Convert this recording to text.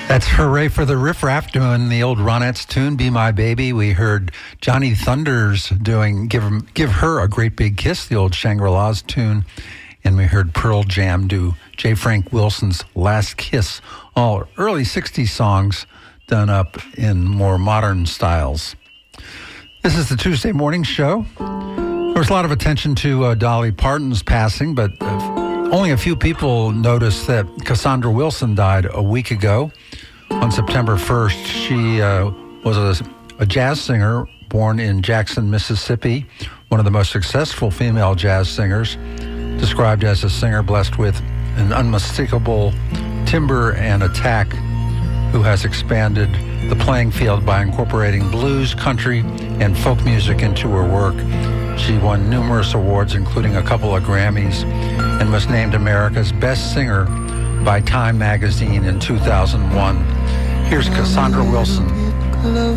That's Hooray for the Riff Raff doing the old Ronettes tune, Be My Baby. We heard Johnny Thunders doing Give Her a Great Big Kiss, the old Shangri-La's tune. And we heard Pearl Jam do J. Frank Wilson's Last Kiss, all early 60s songs done up in more modern styles. This is the Tuesday Morning Show. There was a lot of attention to Dolly Parton's passing, but only a few people noticed that Cassandra Wilson died a week ago. On September 1st, she was a jazz singer born in Jackson, Mississippi, one of the most successful female jazz singers, described as a singer blessed with an unmistakable timbre and attack, who has expanded the playing field by incorporating blues, country, and folk music into her work. She won numerous awards, including a couple of Grammys, and was named America's Best Singer by Time magazine in 2001. Here's Cassandra Wilson.